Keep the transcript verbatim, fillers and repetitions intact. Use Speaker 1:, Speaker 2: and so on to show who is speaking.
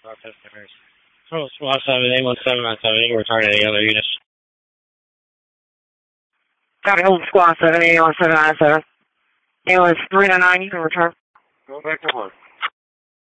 Speaker 1: So, SWAT seven, eight one seven nine seven, you can return any other units.
Speaker 2: Copy, hold squad seven, eight one seven nine seven. It was three nine nine, you can return.
Speaker 1: Go back to work.